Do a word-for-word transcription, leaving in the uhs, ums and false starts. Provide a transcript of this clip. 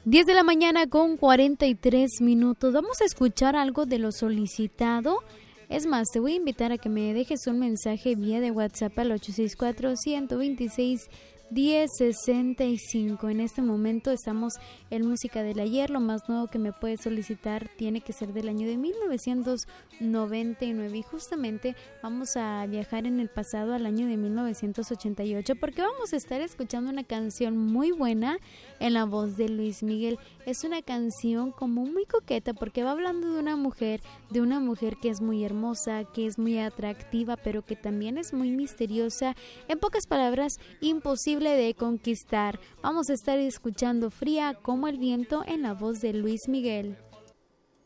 diez de la mañana con cuarenta y tres minutos. Vamos a escuchar algo de lo solicitado. Es más, te voy a invitar a que me dejes un mensaje vía de WhatsApp al ocho seis cuatro, uno dos seis, diez sesenta y cinco. En este momento estamos en Música del Ayer. Lo más nuevo que me puedes solicitar tiene que ser del año de mil novecientos noventa y nueve. Y justamente vamos a viajar en el pasado al año de mil novecientos ochenta y ocho, porque vamos a estar escuchando una canción muy buena en la voz de Luis Miguel. Es una canción como muy coqueta, porque va hablando de una mujer, de una mujer que es muy hermosa, que es muy atractiva, pero que también es muy misteriosa. En pocas palabras, imposible de conquistar. Vamos a estar escuchando Fría como el viento en la voz de Luis Miguel.